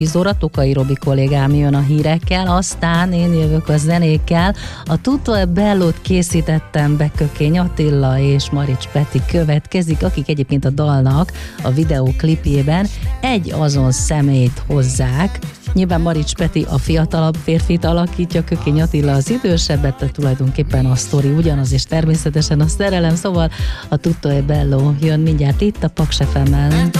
óra, Tokai Robi kollégám jön a hírekkel, aztán én jövök a zenékkel. A Tutto e Bellót készítettem, Bekökény Attila és Marics Peti következik, akik egyébként a dalnak a videóklipjében egy azon személyt hozzák. Nyilván Marics Peti a fiatalabb férfit alakítja, Kökény Attila az idősebbet, tehát tulajdonképpen a sztori ugyanaz, és természetesen a szerelem, szóval a Tutto e Bello jön mindjárt itt a Paks FM-en.